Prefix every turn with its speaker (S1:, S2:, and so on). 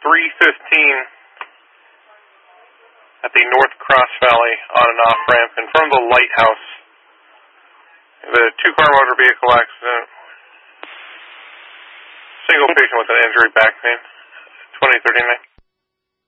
S1: 315 at the North Cross Valley on and off ramp in front of the lighthouse. The two-car motor vehicle accident. Single patient with an injury back pain. 2039.